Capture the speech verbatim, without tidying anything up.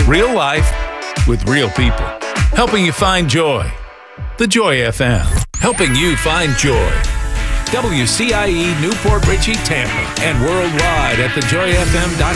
Real life with real people. Helping you find joy. The Joy F M. Helping you find joy. W C I E Newport Richey, Tampa, and worldwide at the joy f m dot com.